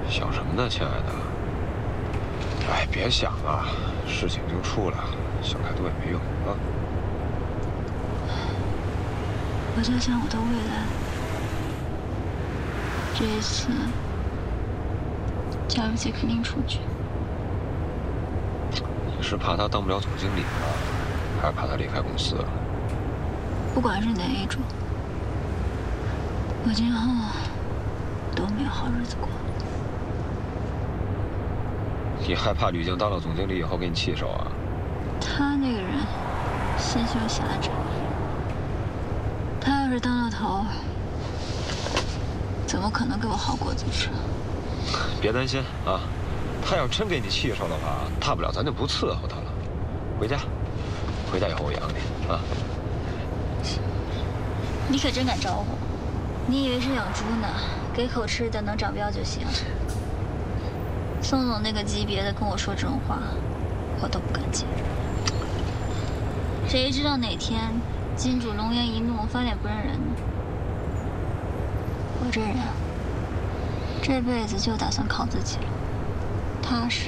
想什么呢，亲爱的？哎，别想了，事情已经出了，想太多也没用啊。 我在想我的未来。这一次，假如杰肯定出局， 你是怕他当不了总经理啊，还是怕他离开公司啊？ 不管是哪一种，我今后都没有好日子过。 你害怕吕静当了总经理以后给你气手啊？ 他那个人心胸狭窄，他要是当了头，怎么可能给我好果子吃？ 别担心啊，他要真给你气受的话，大不了咱就不伺候他了。回家，回家以后我养你啊。 你可真敢招呼！你以为是养猪呢？给口吃的，能长膘就行。宋总那个级别的跟我说这种话，我都不敢接。谁知道哪天金主龙颜一怒，翻脸不认人呢？我这人这辈子就打算靠自己了，踏实，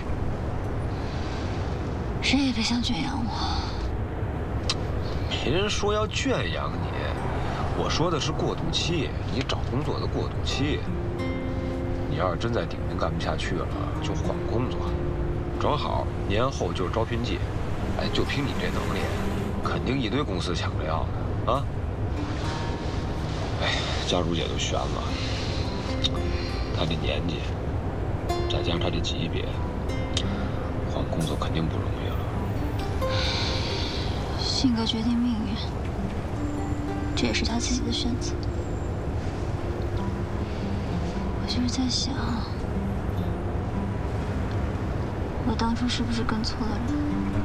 谁也别想圈养我。 没人说要圈养你，我说的是过渡期，你找工作的过渡期。你要是真在鼎明干不下去了，就换工作，正好年后就是招聘季，哎，就凭你这能力，肯定一堆公司抢着要呢啊！哎，佳茹姐就悬了，她这年纪，再加上她这级别，换工作肯定不容易了。 性格决定命运，这也是他自己的选择。我就是在想，我当初是不是跟错了人？